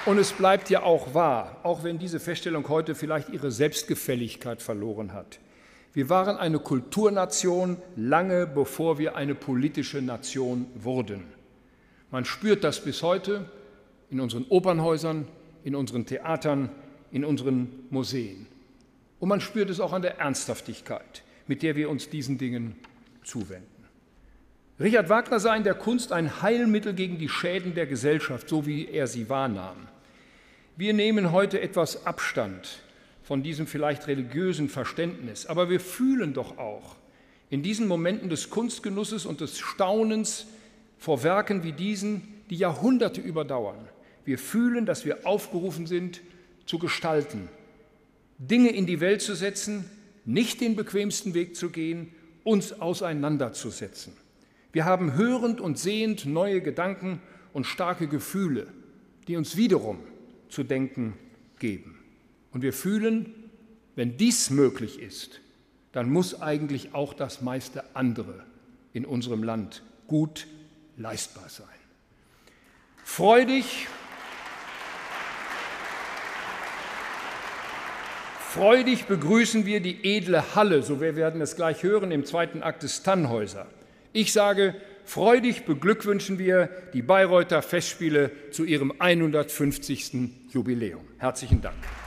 Und es bleibt ja auch wahr, auch wenn diese Feststellung heute vielleicht ihre Selbstgefälligkeit verloren hat. Wir waren eine Kulturnation lange bevor wir eine politische Nation wurden. Man spürt das bis heute in unseren Opernhäusern, in unseren Theatern, in unseren Museen. Und man spürt es auch an der Ernsthaftigkeit, mit der wir uns diesen Dingen zuwenden. Richard Wagner sah in der Kunst ein Heilmittel gegen die Schäden der Gesellschaft, so wie er sie wahrnahm. Wir nehmen heute etwas Abstand von diesem vielleicht religiösen Verständnis, aber wir fühlen doch auch in diesen Momenten des Kunstgenusses und des Staunens vor Werken wie diesen, die Jahrhunderte überdauern. Wir fühlen, dass wir aufgerufen sind, zu gestalten, Dinge in die Welt zu setzen, nicht den bequemsten Weg zu gehen, uns auseinanderzusetzen. Wir haben hörend und sehend neue Gedanken und starke Gefühle, die uns wiederum zu denken geben. Und wir fühlen, wenn dies möglich ist, dann muss eigentlich auch das meiste andere in unserem Land gut leistbar sein. Freudig begrüßen wir die edle Halle, so wir werden es gleich hören im zweiten Akt des Tannhäuser. Ich sage, freudig beglückwünschen wir die Bayreuther Festspiele zu ihrem 150. Jubiläum. Herzlichen Dank.